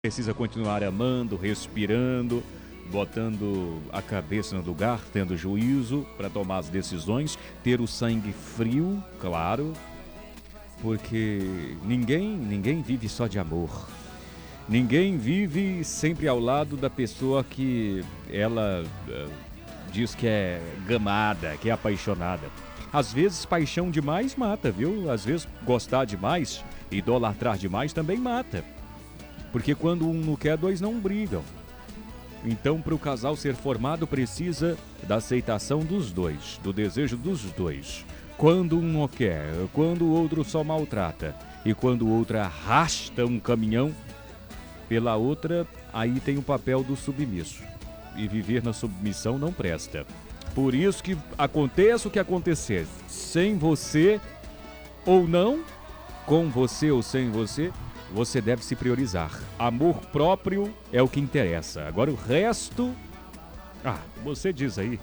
Precisa continuar amando, respirando, botando a cabeça no lugar, tendo juízo para tomar as decisões, ter o sangue frio, claro, porque ninguém vive só de amor. Ninguém vive sempre ao lado da pessoa que ela diz que é gamada, que é apaixonada. Às vezes paixão demais mata, viu? Às vezes gostar demais, idolatrar demais também mata. Porque quando um não quer, dois não brigam. Então, para o casal ser formado, precisa da aceitação dos dois, do desejo dos dois. Quando um não quer, quando o outro só maltrata e quando o outro arrasta um caminhão pela outra, aí tem o papel do submisso. E viver na submissão não presta. Por isso que aconteça o que acontecer, sem você ou não, com você ou sem você, você deve se priorizar. Amor próprio é o que interessa. Agora o resto... você diz aí.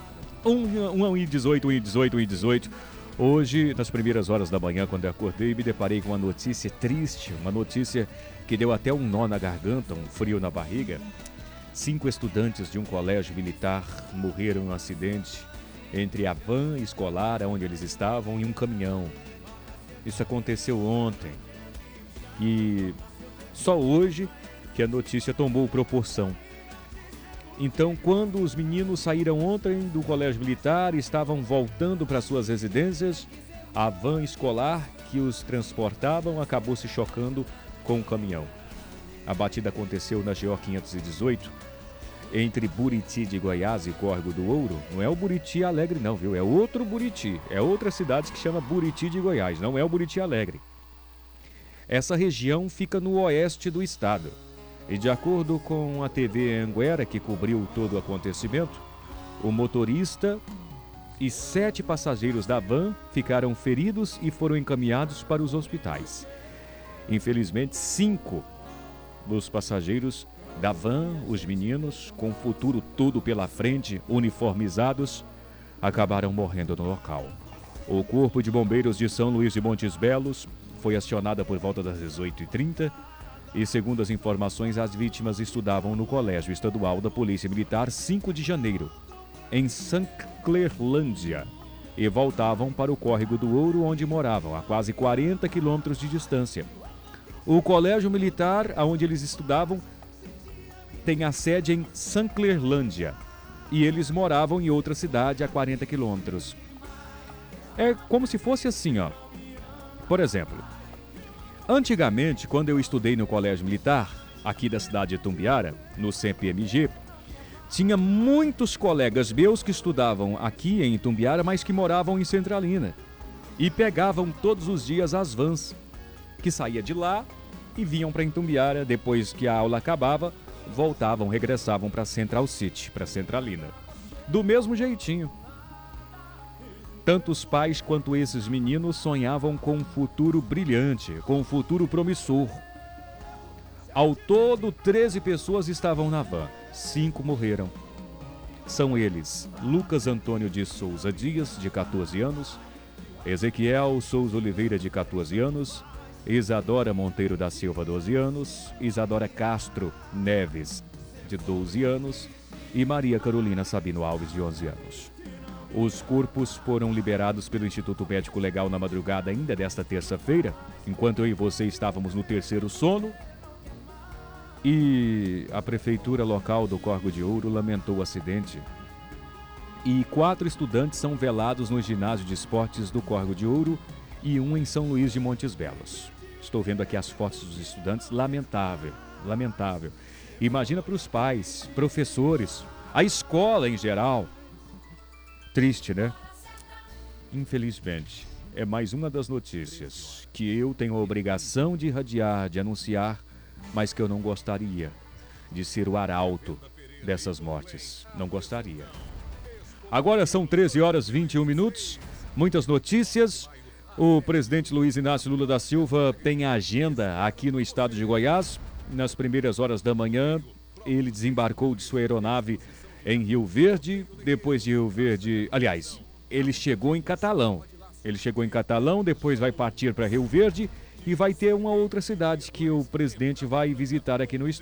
1h18. Hoje, nas primeiras horas da manhã, quando eu acordei, me deparei com uma notícia triste. Uma notícia que deu até um nó na garganta, um frio na barriga. 5 estudantes de um colégio militar morreram em um acidente entre a van escolar, onde eles estavam, e um caminhão. Isso aconteceu ontem. E só hoje que a notícia tomou proporção. Então, quando os meninos saíram ontem do colégio militar e estavam voltando para suas residências, a van escolar que os transportavam acabou se chocando com o caminhão. A batida aconteceu na GO 518, entre Buriti de Goiás e Córrego do Ouro. Não é o Buriti Alegre não, viu? É outro Buriti. É outra cidade que chama Buriti de Goiás, não é o Buriti Alegre. Essa região fica no oeste do estado. E de acordo com a TV Anguera, que cobriu todo o acontecimento, o motorista e 7 passageiros da van ficaram feridos e foram encaminhados para os hospitais. Infelizmente, 5 dos passageiros da van, os meninos, com o futuro todo pela frente, uniformizados, acabaram morrendo no local. O Corpo de Bombeiros de São Luís de Montes Belos foi acionada por volta das 18h30 e, segundo as informações, as vítimas estudavam no Colégio Estadual da Polícia Militar 5 de Janeiro, em Sanclerlândia, e voltavam para o Córrego do Ouro, onde moravam, a quase 40 quilômetros de distância. O Colégio Militar, onde eles estudavam, tem a sede em Sanclerlândia, e eles moravam em outra cidade a 40 quilômetros. É como se fosse assim, ó. Por exemplo, antigamente, quando eu estudei no Colégio Militar, aqui da cidade de Itumbiara, no CEP-MG, tinha muitos colegas meus que estudavam aqui em Itumbiara, mas que moravam em Centralina. E pegavam todos os dias as vans, que saía de lá e vinham para Itumbiara. Depois que a aula acabava, voltavam, regressavam para Central City, para Centralina. Do mesmo jeitinho. Tanto os pais quanto esses meninos sonhavam com um futuro brilhante, com um futuro promissor. Ao todo, 13 pessoas estavam na van, 5 morreram. São eles: Lucas Antônio de Souza Dias, de 14 anos, Ezequiel Souza Oliveira, de 14 anos, Isadora Monteiro da Silva, 12 anos, Isadora Castro Neves, de 12 anos, e Maria Carolina Sabino Alves, de 11 anos. Os corpos foram liberados pelo Instituto Médico Legal na madrugada ainda desta terça-feira, enquanto eu e você estávamos no terceiro sono. E a prefeitura local do Córrego de Ouro lamentou o acidente. E 4 estudantes são velados no ginásio de esportes do Córrego de Ouro e um em São Luís de Montes Belos. Estou vendo aqui as fotos dos estudantes, lamentável, lamentável. Imagina para os pais, professores, a escola em geral. Triste, né? Infelizmente, é mais uma das notícias que eu tenho a obrigação de irradiar, de anunciar, mas que eu não gostaria de ser o arauto dessas mortes. Não gostaria. Agora são 13h21, muitas notícias. O presidente Luiz Inácio Lula da Silva tem a agenda aqui no estado de Goiás. Nas primeiras horas da manhã, ele desembarcou de sua aeronave em Rio Verde. Depois de Rio Verde, aliás, ele chegou em Catalão. Depois vai partir para Rio Verde E vai ter uma outra cidade que o presidente vai visitar aqui no